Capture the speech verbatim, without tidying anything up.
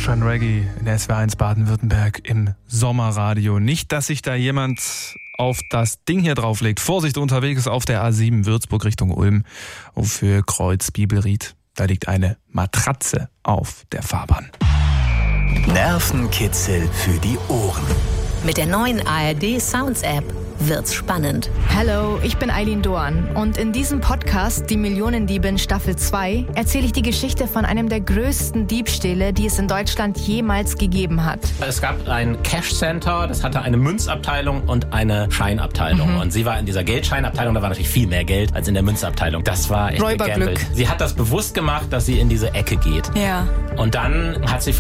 Deutschland Reggae in S W R eins Baden-Württemberg im Sommerradio. Nicht, dass sich da jemand auf das Ding hier drauflegt. Vorsicht, unterwegs auf der A sieben Würzburg Richtung Ulm und für Kreuz Bibelried. Da liegt eine Matratze auf der Fahrbahn. Nervenkitzel für die Ohren. Mit der neuen A R D Sounds App wird's spannend. Hallo, ich bin Eileen Doan und in diesem Podcast Die Millionendiebin Staffel zwei erzähle ich die Geschichte von einem der größten Diebstähle, die es in Deutschland jemals gegeben hat. Es gab ein Cash Center, das hatte eine Münzabteilung und eine Scheinabteilung. Mhm. Und sie war in dieser Geldscheinabteilung, da war natürlich viel mehr Geld als in der Münzabteilung. Das war echt Räuberglück. gegambelt. Sie hat das bewusst gemacht, dass sie in diese Ecke geht. Ja. Und dann hat sie